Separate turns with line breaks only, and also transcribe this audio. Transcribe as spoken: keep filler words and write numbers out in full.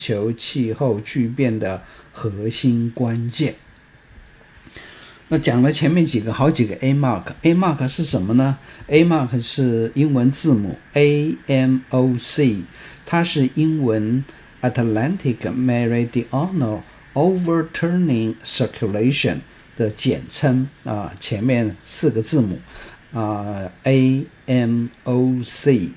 球气候巨变的核心关键。那讲了前面几个好几个 A mark，A mark 是什么呢？ A mark 是英文字母 A M O C， 它是英文 Atlantic Meridional Overturning Circulation 的简称啊，前面四个字母啊 A M O C